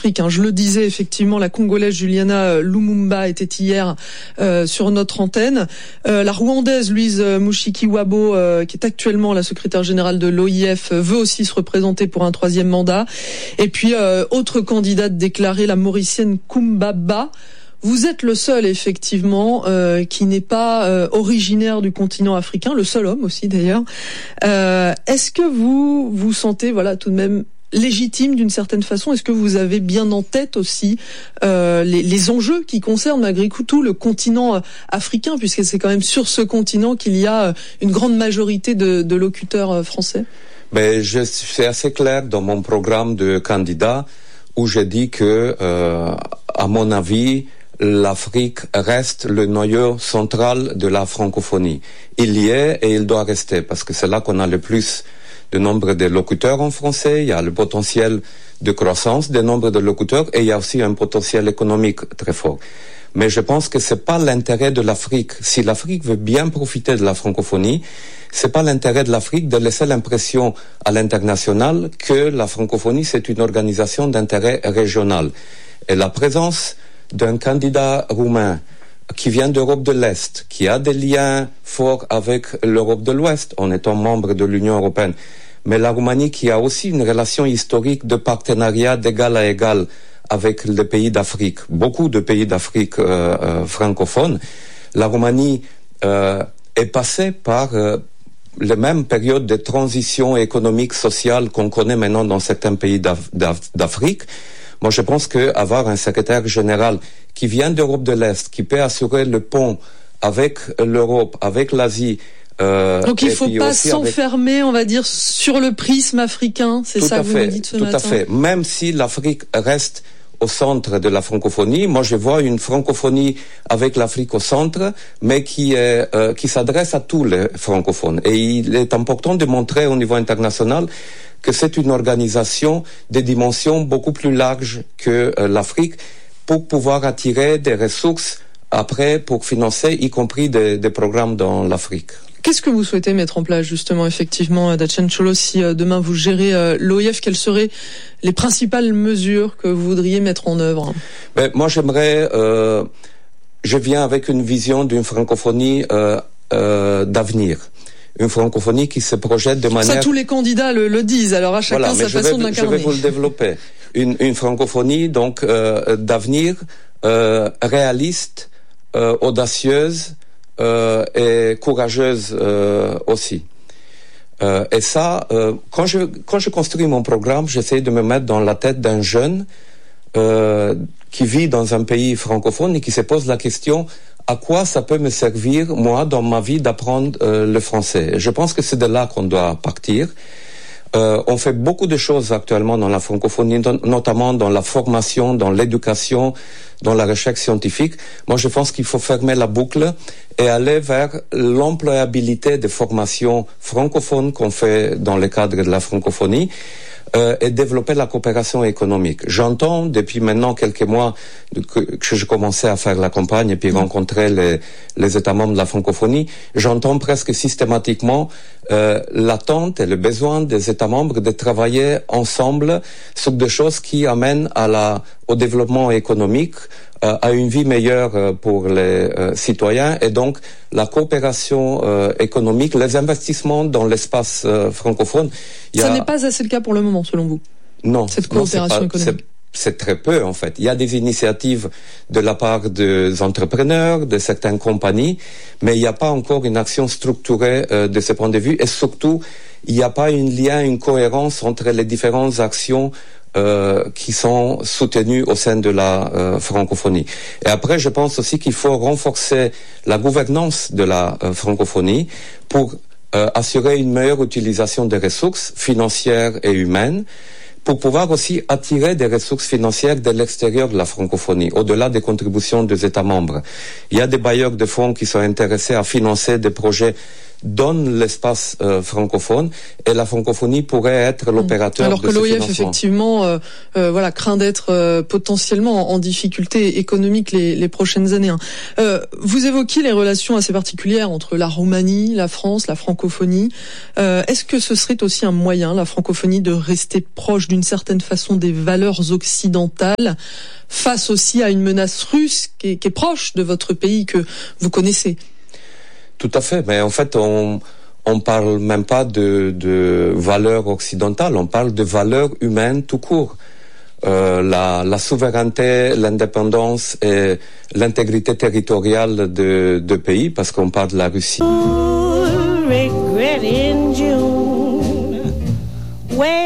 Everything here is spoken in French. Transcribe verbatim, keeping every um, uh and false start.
Afrique. Hein. Je le disais, effectivement, la Congolaise Juliana Lumumba était hier euh, sur notre antenne. Euh, la Rwandaise Louise Mushikiwabo, euh, qui est actuellement la secrétaire générale de l'O I F, veut aussi se représenter pour un troisième mandat. Et puis, euh, autre candidate déclarée, la Mauricienne Kumbaba. Vous êtes le seul, effectivement, euh, qui n'est pas euh, originaire du continent africain, le seul homme aussi d'ailleurs. Euh, est-ce que vous vous sentez, voilà, tout de même légitime d'une certaine façon? Est-ce que vous avez bien en tête aussi euh, les, les enjeux qui concernent malgré tout le continent africain, puisque c'est quand même sur ce continent qu'il y a une grande majorité de, de locuteurs français? Mais je suis assez clair dans mon programme de candidat où je dis que, euh, à mon avis, l'Afrique reste le noyau central de la francophonie. Il y est et il doit rester parce que c'est là qu'on a le plus de nombre de locuteurs en français. Il y a le potentiel de croissance des nombres de locuteurs et il y a aussi un potentiel économique très fort. Mais je pense que c'est pas l'intérêt de l'Afrique. Si l'Afrique veut bien profiter de la francophonie, c'est pas l'intérêt de l'Afrique de laisser l'impression à l'international que la francophonie c'est une organisation d'intérêt régional. Et la présence d'un candidat roumain qui vient d'Europe de l'Est, qui a des liens forts avec l'Europe de l'Ouest en étant membre de l'Union européenne, mais la Roumanie qui a aussi une relation historique de partenariat d'égal à égal avec les pays d'Afrique, beaucoup de pays d'Afrique euh, euh, francophones. La Roumanie euh, est passée par euh, les mêmes périodes de transition économique, sociale qu'on connaît maintenant dans certains pays d'Af- d'Af- d'Afrique. Moi, je pense qu'avoir un secrétaire général qui vient d'Europe de l'Est, qui peut assurer le pont avec l'Europe, avec l'Asie. Euh, Donc il ne faut pas s'enfermer, avec... on va dire, sur le prisme africain. C'est tout ça que vous nous dites ce tout matin. Tout à fait. Même si l'Afrique reste au centre de la francophonie, moi je vois une francophonie avec l'Afrique au centre, mais qui est, euh, qui s'adresse à tous les francophones. Et il est important de montrer au niveau international que c'est une organisation de dimensions beaucoup plus larges que euh, l'Afrique pour pouvoir attirer des ressources après pour financer, y compris des, des programmes dans l'Afrique. Qu'est-ce que vous souhaitez mettre en place justement, effectivement, Dacien Cholo, si euh, demain vous gérez euh, l'O I F, quelles seraient les principales mesures que vous voudriez mettre en œuvre? Ben, moi j'aimerais, euh, je viens avec une vision d'une francophonie euh, euh, d'avenir. Une francophonie qui se projette de manière... Ça, tous les candidats le, le disent, alors à chacun voilà, sa façon vais, de l'incarner. Je vais vous le développer. Une, une francophonie donc euh, d'avenir, euh, réaliste, euh, audacieuse euh, et courageuse euh, aussi. Euh, et ça, euh, quand je quand je construis mon programme, j'essaie de me mettre dans la tête d'un jeune euh, qui vit dans un pays francophone et qui se pose la question: à quoi ça peut me servir, moi, dans ma vie, d'apprendre euh, le français? Je pense que c'est de là qu'on doit partir. Euh, on fait beaucoup de choses actuellement dans la francophonie, notamment dans la formation, dans l'éducation, dans la recherche scientifique. Moi, je pense qu'il faut fermer la boucle et aller vers l'employabilité des formations francophones qu'on fait dans le cadre de la francophonie. Euh, et développer la coopération économique. J'entends depuis maintenant quelques mois que, que je commençais à faire la campagne et puis mmh. rencontrer les, les États membres de la francophonie, j'entends presque systématiquement euh, l'attente et le besoin des États membres de travailler ensemble sur des choses qui amènent à la, au développement économique, euh, à une vie meilleure pour les euh, citoyens, et donc la coopération euh, économique, les investissements dans l'espace euh, francophone. Il y Ça a... n'est pas assez le cas pour le moment, selon vous? Non. Cette coopération non, c'est pas, économique. C'est, c'est très peu, en fait. Il y a des initiatives de la part des entrepreneurs, de certaines compagnies, mais il n'y a pas encore une action structurée euh, de ce point de vue, et surtout, il n'y a pas un lien, une cohérence entre les différentes actions Euh, qui sont soutenus au sein de la euh, francophonie. Et après, je pense aussi qu'il faut renforcer la gouvernance de la euh, francophonie pour euh, assurer une meilleure utilisation des ressources financières et humaines, pour pouvoir aussi attirer des ressources financières de l'extérieur de la francophonie, au-delà des contributions des États membres. Il y a des bailleurs de fonds qui sont intéressés à financer des projets donne l'espace euh, francophone, et la francophonie pourrait être l'opérateur Alors de que ce l'O I F, financement. effectivement, euh, euh, voilà, craint d'être euh, potentiellement en difficulté économique les, les prochaines années. Hein. Euh, vous évoquiez les relations assez particulières entre la Roumanie, la France, la francophonie. Euh, est-ce que ce serait aussi un moyen, la francophonie, de rester proche d'une certaine façon des valeurs occidentales, face aussi à une menace russe qui est, qui est proche de votre pays que vous connaissez? Tout à fait, mais en fait, on on parle même pas de, de valeurs occidentales, on parle de valeurs humaines tout court. Euh, la, la souveraineté, l'indépendance et l'intégrité territoriale de, de pays, parce qu'on parle de la Russie.